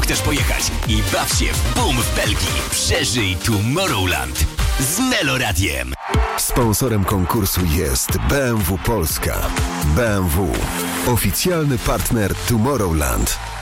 chcesz pojechać i baw się w boom w Belgii. Przeżyj Tomorrowland z Meloradiem. Sponsorem konkursu jest BMW Polska. BMW. Oficjalny partner Tomorrowland.